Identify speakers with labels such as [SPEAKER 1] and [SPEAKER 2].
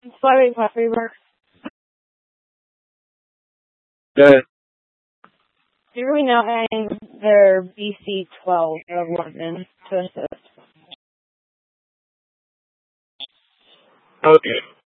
[SPEAKER 1] Flyweight Coffee works.
[SPEAKER 2] Good.
[SPEAKER 1] They're really now adding their BC12 of London to assist.
[SPEAKER 2] Okay.